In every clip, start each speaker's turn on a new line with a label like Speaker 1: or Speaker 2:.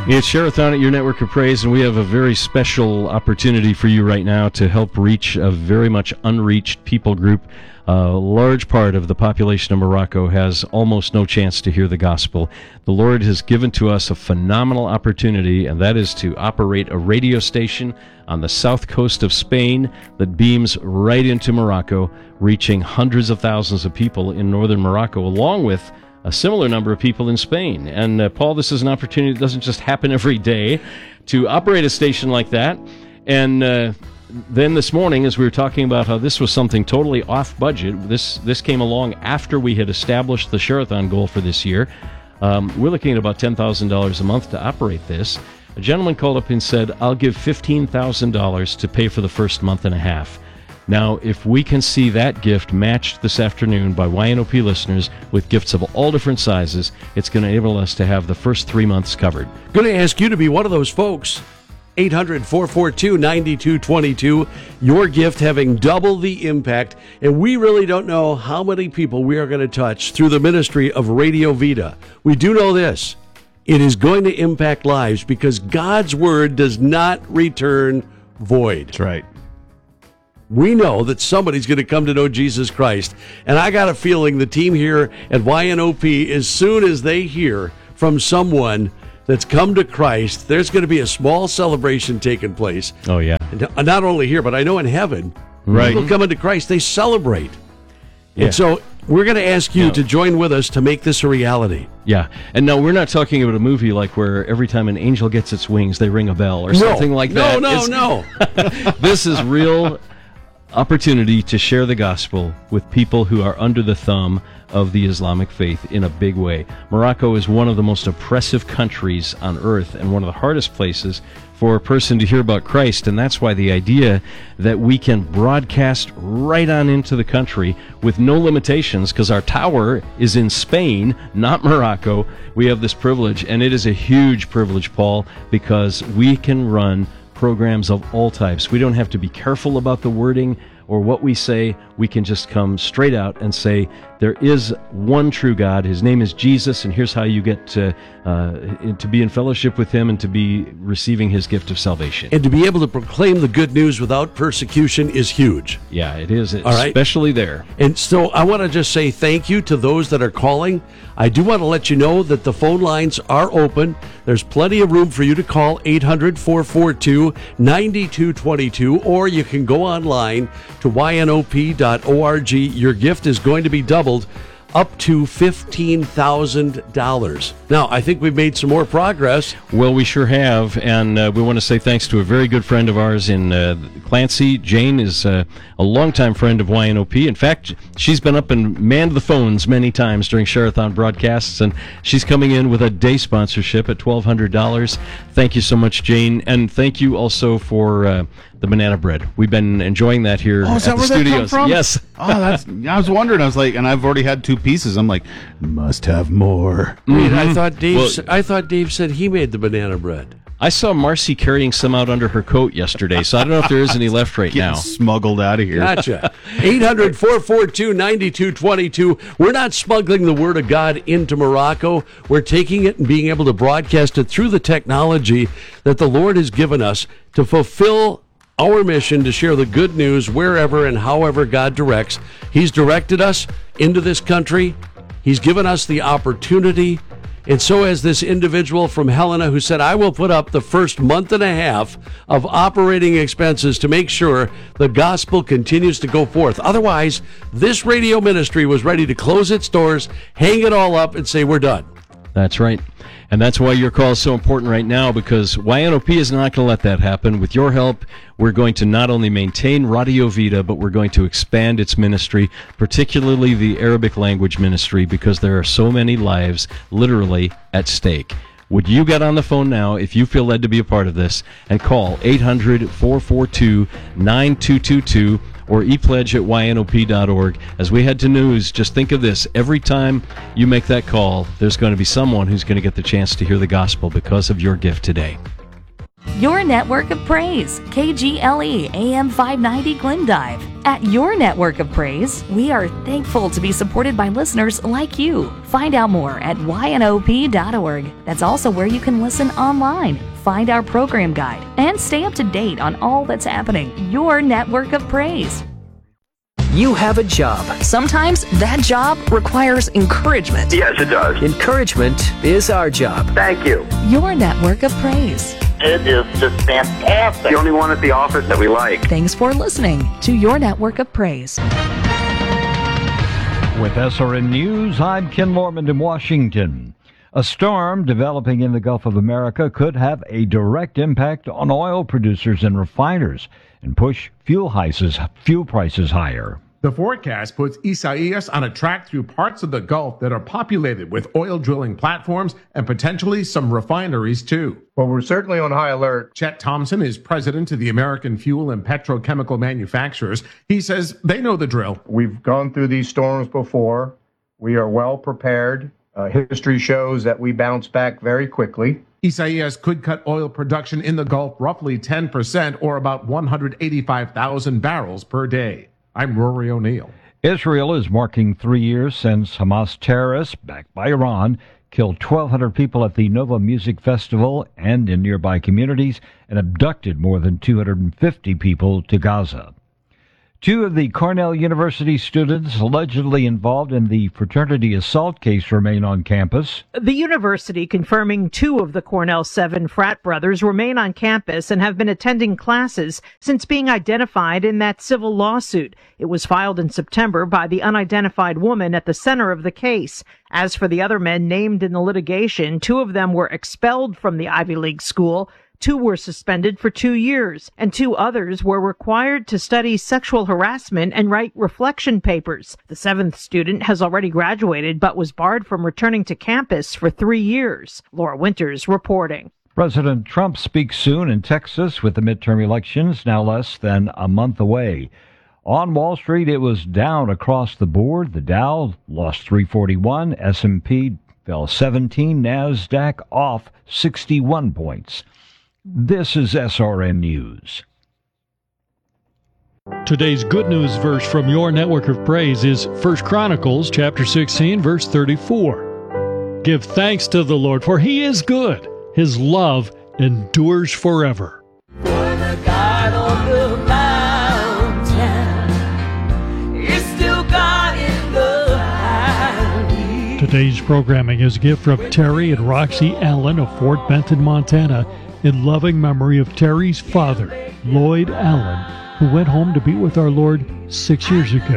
Speaker 1: It's Share-a-thon at your network of praise, and we have a very special opportunity for you right now to help reach a very much unreached people group. A large part of the population of Morocco has almost no chance to hear the gospel. The Lord has given to us a phenomenal opportunity, and that is to operate a radio station on the south coast of Spain that beams right into Morocco, reaching hundreds of thousands of people in northern Morocco, along with a similar number of people in Spain. And Paul, this is an opportunity that doesn't just happen every day to operate a station like that. And then this morning, as we were talking about how this was something totally off budget, this came along after we had established the Share-a-thon goal for this year. We're looking at about $10,000 a month to operate this. A gentleman called up and said, I'll give $15,000 to pay for the first month and a half. Now, if we can see that gift matched this afternoon by YNOP listeners with gifts of all different sizes, it's going to enable us to have the first 3 months covered.
Speaker 2: Going to ask you to be one of those folks. 800-442-9222. Your gift having double the impact. And we really don't know how many people we are going to touch through the ministry of Radio Vida. We do know this. It is going to impact lives because God's word does not return void.
Speaker 3: That's right.
Speaker 2: We know that somebody's going to come to know Jesus Christ. And I got a feeling the team here at YNOP, as soon as they hear from someone that's come to Christ, there's going to be a small celebration taking place.
Speaker 1: Oh, yeah.
Speaker 2: Not only here, but I know in heaven,
Speaker 1: right.
Speaker 2: People coming to Christ, they celebrate.
Speaker 1: Yeah.
Speaker 2: And so we're going to ask you to join with us to make this a reality.
Speaker 1: Yeah. And no, we're not talking about a movie like where every time an angel gets its wings, they ring a bell or something like that.
Speaker 2: No.
Speaker 1: This is real opportunity to share the gospel with people who are under the thumb of the Islamic faith in a big way. Morocco is one of the most oppressive countries on earth and one of the hardest places for a person to hear about Christ, and that's why the idea that we can broadcast right on into the country with no limitations, because our tower is in Spain, not Morocco. We have this privilege, and it is a huge privilege, Paul, because we can run programs of all types. We don't have to be careful about the wording or what we say. We can just come straight out and say, there is one true God. His name is Jesus, and here's how you get to be in fellowship with him and to be receiving his gift of salvation.
Speaker 2: And to be able to proclaim the good news without persecution is huge.
Speaker 1: Yeah, it is,
Speaker 2: all right?
Speaker 1: Especially there.
Speaker 2: And so I want to just say thank you to those that are calling. I do want to let you know that the phone lines are open. There's plenty of room for you to call 800-442-9222, or you can go online to ynop.org. Your gift is going to be doubled up to $15,000. Now, I think we've made some more progress.
Speaker 1: Well, we sure have, and we want to say thanks to a very good friend of ours in Clancy. Jane is a longtime friend of YNOP. In fact, she's been up and manned the phones many times during Share-a-thon broadcasts, and she's coming in with a day sponsorship at $1,200. Thank you so much, Jane, and thank you also for the banana bread. We've been enjoying that here at the studios.
Speaker 3: That come from?
Speaker 1: Yes.
Speaker 3: I was wondering. I was like, and I've already had 2 pieces. I'm like, must have more.
Speaker 2: Wait, I thought Dave said he made the banana bread.
Speaker 1: I saw Marcy carrying some out under her coat yesterday, so I don't know if there is any left right now.
Speaker 3: Smuggled out of here.
Speaker 2: Gotcha. 800-442-9222. We're not smuggling the Word of God into Morocco. We're taking it and being able to broadcast it through the technology that the Lord has given us to fulfill our mission to share the good news wherever and however God directs. He's directed us into this country. He's given us the opportunity. And so has this individual from Helena who said, I will put up the first month and a half of operating expenses to make sure the gospel continues to go forth. Otherwise, this radio ministry was ready to close its doors, hang it all up, and say, we're done.
Speaker 1: That's right. And that's why your call is so important right now, because YNOP is not going to let that happen. With your help, we're going to not only maintain Radio Vida, but we're going to expand its ministry, particularly the Arabic language ministry, because there are so many lives literally at stake. Would you get on the phone now if you feel led to be a part of this and call 800-442-9222 or ePledge at ynop.org. As we head to news, just think of this. Every time you make that call, there's going to be someone who's going to get the chance to hear the gospel because of your gift today.
Speaker 4: Your Network of Praise, KGLE AM 590 Glendive. At Your Network of Praise, we are thankful to be supported by listeners like you. Find out more at ynop.org. That's also where you can listen online, find our program guide, and stay up to date on all that's happening. Your Network of Praise.
Speaker 5: You have a job.
Speaker 6: Sometimes that job requires encouragement.
Speaker 7: Yes, it does.
Speaker 5: Encouragement is our job.
Speaker 7: Thank you.
Speaker 4: Your Network of Praise.
Speaker 7: It is just fantastic. The only one at the office that we like.
Speaker 4: Thanks for listening to Your Network of Praise.
Speaker 8: With SRN News, I'm Ken Lorman in Washington. A storm developing in the Gulf of America could have a direct impact on oil producers and refiners and push fuel prices higher.
Speaker 9: The forecast puts Isaias on a track through parts of the Gulf that are populated with oil drilling platforms and potentially some refineries too.
Speaker 10: Well, we're certainly on high alert.
Speaker 9: Chet Thompson is president of the American Fuel and Petrochemical Manufacturers. He says they know the drill.
Speaker 10: We've gone through these storms before. We are well prepared. History shows that we bounce back very quickly.
Speaker 9: Isaias could cut oil production in the Gulf roughly 10% or about 185,000 barrels per day. I'm Rory O'Neill.
Speaker 8: Israel is marking 3 years since Hamas terrorists, backed by Iran, killed 1,200 people at the Nova Music Festival and in nearby communities and abducted more than 250 people to Gaza. 2 of the Cornell University students allegedly involved in the fraternity assault case remain on campus.
Speaker 11: The university confirming 2 of the Cornell 7 frat brothers remain on campus and have been attending classes since being identified in that civil lawsuit. It was filed in September by the unidentified woman at the center of the case. As for the other men named in the litigation, 2 of them were expelled from the Ivy League school. 2 were suspended for 2 years, and 2 others were required to study sexual harassment and write reflection papers. The 7th student has already graduated, but was barred from returning to campus for 3 years. Laura Winters reporting.
Speaker 8: President Trump speaks soon in Texas with the midterm elections now less than a month away. On Wall Street, it was down across the board. The Dow lost 341, S&P fell 17, NASDAQ off 61 points. This is SRN News.
Speaker 12: Today's good news verse from Your Network of Praise is 1 Chronicles chapter 16, verse 34. Give thanks to the Lord, for he is good. His love endures forever.
Speaker 13: For the God on the mountain is still God in the valley.
Speaker 12: Today's programming is a gift from Terry and Roxy Allen of Fort Benton, Montana, in loving memory of Terry's father, Lloyd Allen, who went home to be with our Lord 6 years ago.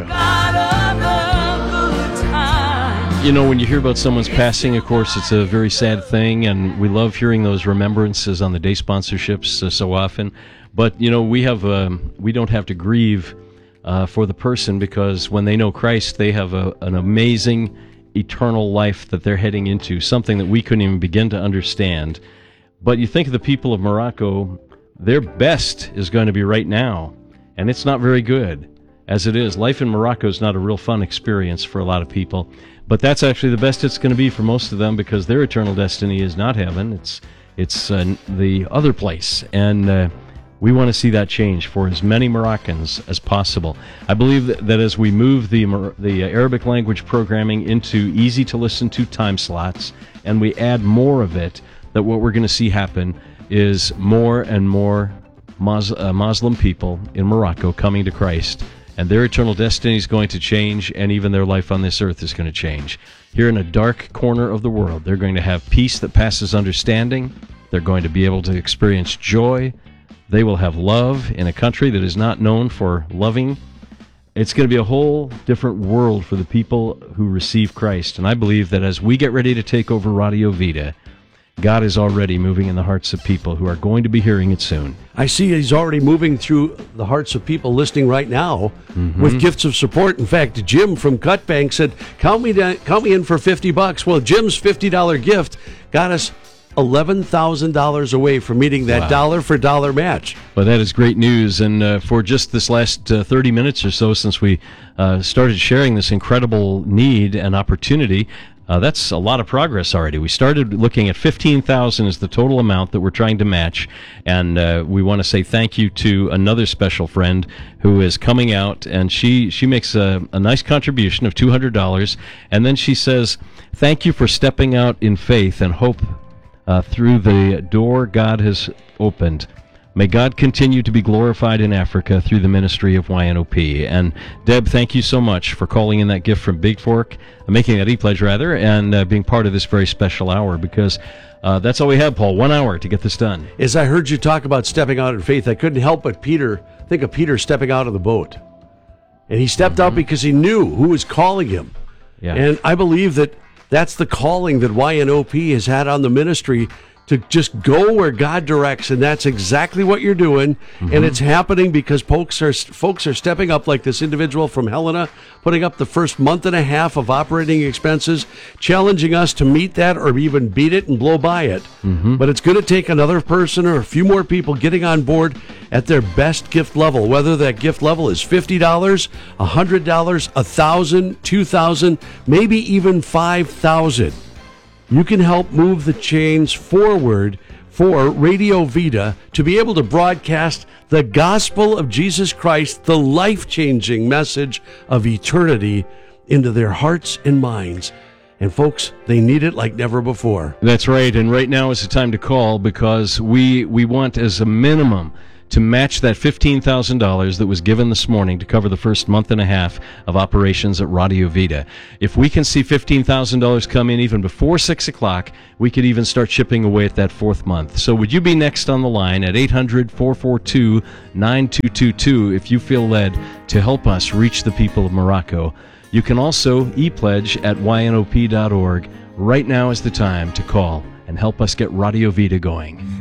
Speaker 1: You know, when you hear about someone's passing, of course, it's a very sad thing, and we love hearing those remembrances on the day sponsorships so often. But, you know, we don't have to grieve for the person, because when they know Christ, they have an amazing eternal life that they're heading into, something that we couldn't even begin to understand. But you think of the people of Morocco, their best is going to be right now, and it's not very good as it is. Life in Morocco is not a real fun experience for a lot of people, but that's actually the best it's going to be for most of them, because their eternal destiny is not heaven, it's the other place, and we want to see that change for as many Moroccans as possible. I believe that as we move the Arabic language programming into easy-to-listen-to time slots, and we add more of it, that what we're going to see happen is more and more Muslim people in Morocco coming to Christ, and their eternal destiny is going to change, and even their life on this earth is going to change. Here in a dark corner of the world, they're going to have peace that passes understanding. They're going to be able to experience joy. They will have love in a country that is not known for loving. It's going to be a whole different world for the people who receive Christ, and I believe that as we get ready to take over Radio Vida, God is already moving in the hearts of people who are going to be hearing it soon.
Speaker 2: I see he's already moving through the hearts of people listening right now with gifts of support. In fact, Jim from Cutbank said, count me in for $50. Well, Jim's $50 gift got us $11,000 away from meeting that dollar-for-dollar match.
Speaker 1: Well, that is great news. And for just this last 30 minutes or so since we started sharing this incredible need and opportunity, That's a lot of progress already. We started looking at $15,000 as the total amount that we're trying to match, and we want to say thank you to another special friend who is coming out, and she makes a nice contribution of $200, and then she says, thank you for stepping out in faith and hope through the door God has opened. May God continue to be glorified in Africa through the ministry of YNOP. And Deb, thank you so much for calling in that gift from Big Fork, making that e-pledge rather, and being part of this very special hour, because that's all we have, Paul, 1 hour to get this done.
Speaker 2: As I heard you talk about stepping out in faith, I couldn't help but think of Peter stepping out of the boat. And he stepped out because he knew who was calling him.
Speaker 1: Yeah.
Speaker 2: And I believe that that's the calling that YNOP has had on the ministry, to just go where God directs, and that's exactly what you're doing. And it's happening because folks are stepping up, like this individual from Helena, putting up the first month and a half of operating expenses, challenging us to meet that or even beat it and blow by it. But it's going to take another person or a few more people getting on board at their best gift level, whether that gift level is $50, $100, $1,000, $2,000, maybe even $5,000. You can help move the chains forward for Radio Vida to be able to broadcast the gospel of Jesus Christ, the life-changing message of eternity, into their hearts and minds. And folks, they need it like never before.
Speaker 1: That's right, and right now is the time to call, because we want as a minimum to match that $15,000 that was given this morning to cover the first month and a half of operations at Radio Vida. If we can see $15,000 come in even before 6 o'clock, we could even start chipping away at that fourth month. So would you be next on the line at 800-442-9222 if you feel led to help us reach the people of Morocco? You can also e-pledge at ynop.org. Right now is the time to call and help us get Radio Vida going.